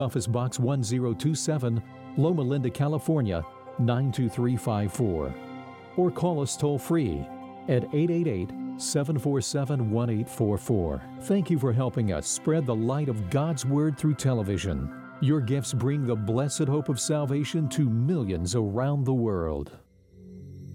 Office Box 1027, Loma Linda, California 92354. Or call us toll free at 888-747-1844. Thank you for helping us spread the light of God's Word through television. Your gifts bring the blessed hope of salvation to millions around the world.